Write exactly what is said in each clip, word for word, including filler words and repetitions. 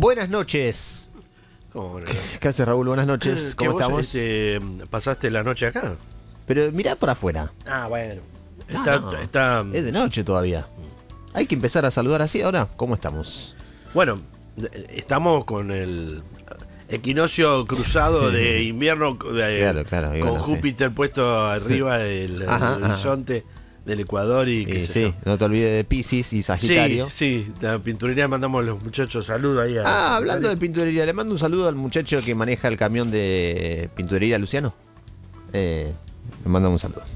Buenas noches. ¿Cómo no? ¿Qué haces, Raúl? Buenas noches. ¿Cómo vos, estamos? Este, ¿Pasaste la noche acá? Pero mirá para afuera. Ah, bueno. No, Está, no. está, Es de noche todavía. Hay que empezar a saludar así ahora. ¿Cómo estamos? bueno, estamos con el equinoccio cruzado de invierno eh, Claro, claro, y con bueno, sí. Júpiter puesto arriba del, Ajá, del ajá. horizonte del Ecuador y qué Y sé sí, yo. no te olvides de Piscis y Sagitario. Sí, sí, la pinturería mandamos a los muchachos saludos ahí a Ah, hablando de pinturería, le mando un saludo al muchacho que maneja el camión de pinturería, Luciano. Eh, le mando un saludo.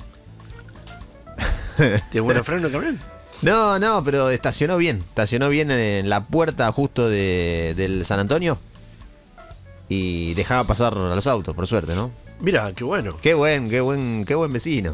¿Tiene buena freno el camión? No, no, pero estacionó bien. Estacionó bien en la puerta justo de, del San Antonio. Y dejaba pasar a los autos, por suerte, ¿no? Mira, qué bueno. Qué buen, qué buen, qué buen vecino.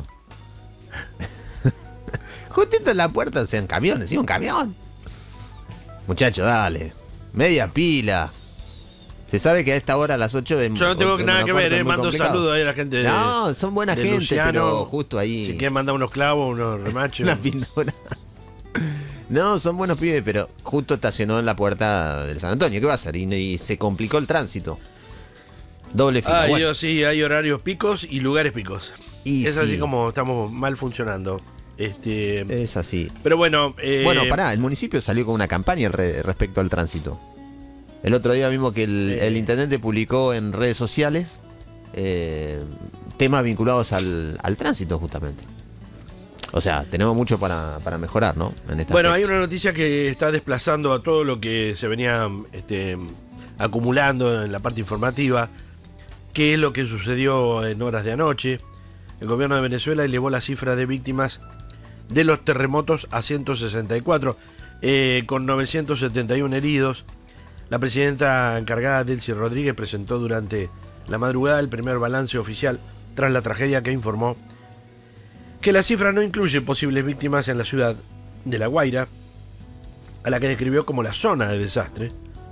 Justito en la puerta, o sea, en camiones, sí, un camión. Muchacho, dale. Media pila. Se sabe que a esta hora, a las ocho de Yo no tengo nada que ver, eh, mando un saludo ahí a la gente de, No, son buena de gente, Luciano. pero justo ahí. Si quieren mandar unos clavos, unos remaches. Una pintura. No, son buenos pibes, pero justo estacionó en la puerta del San Antonio. ¿Qué va a hacer? Y, y se complicó el tránsito. Doble fila. Ah, Bueno, yo sí, hay horarios picos y lugares picos. y es sí, así como estamos mal funcionando. Este, es así. pero bueno, eh, Bueno, pará, el municipio salió con una campaña re- respecto al tránsito. El otro día mismo que el, Sí. el intendente publicó en redes sociales eh, temas vinculados al, al tránsito, justamente. O sea, tenemos mucho para, para mejorar, ¿no? En este Bueno, hay aspecto. una noticia que está desplazando a todo lo que se venía este, acumulando en la parte informativa, que es lo que sucedió en horas de anoche. El gobierno de Venezuela elevó la cifra de víctimas de los terremotos a ciento sesenta y cuatro, eh, con novecientos setenta y uno heridos. La presidenta encargada, Delcy Rodríguez, presentó durante la madrugada el primer balance oficial tras la tragedia, que informó que la cifra no incluye posibles víctimas en la ciudad de La Guaira, a la que describió como la zona de desastre.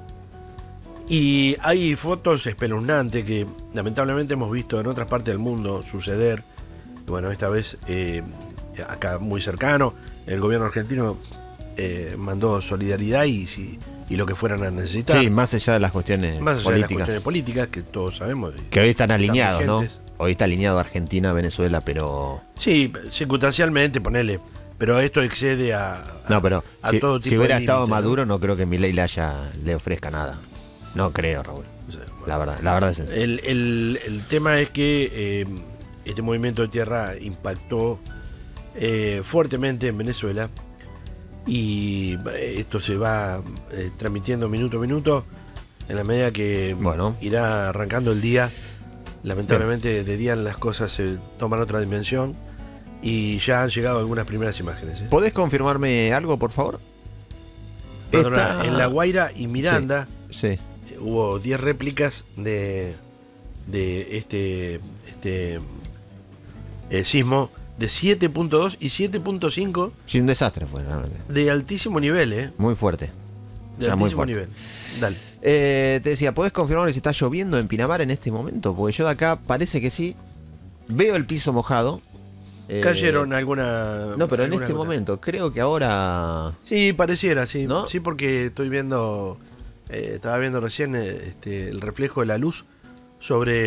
Y hay fotos espeluznantes que lamentablemente hemos visto en otras partes del mundo suceder. Y bueno, esta vez eh, acá muy cercano, el gobierno argentino eh, mandó solidaridad y, si, y lo que fueran a necesitar. Sí, más allá de las cuestiones Más allá de las políticas. cuestiones políticas que todos sabemos. Que hoy están alineados, ¿no? vigentes. Hoy está alineado Argentina, Venezuela, pero... Sí, circunstancialmente, ponele. Pero esto excede a, a, No, pero a si, todo si tipo hubiera de estado límites, ¿no? Maduro, no creo que Milei le, haya, le ofrezca nada. No creo, Raúl. O sea, bueno. La verdad, la verdad es eso. El, el- el tema es que eh, este movimiento de tierra impactó eh, fuertemente en Venezuela y eh, esto se va eh, transmitiendo minuto a minuto en la medida que Bueno. irá arrancando el día. Lamentablemente de día las cosas se toman otra dimensión y ya han llegado algunas primeras imágenes. ¿eh? ¿Podés confirmarme algo, por favor? Perdona, Esta- en La Guaira y Miranda Sí. eh, hubo diez réplicas de, de este, este eh, sismo de siete punto dos y siete punto cinco Sí, un desastre fue, realmente. de altísimo nivel, ¿eh? Muy fuerte. De O sea, muy altísimo fuerte. nivel. Dale. Eh, te decía, ¿podés confirmar si está lloviendo en Pinamar en este momento? Porque yo de acá parece que sí. Veo el piso mojado. Eh, Cayeron alguna. No, pero en algunas este gotas. momento, creo que ahora... Sí, pareciera, sí. ¿No? Sí, porque estoy viendo. eh, estaba viendo recién eh, este, el reflejo de la luz sobre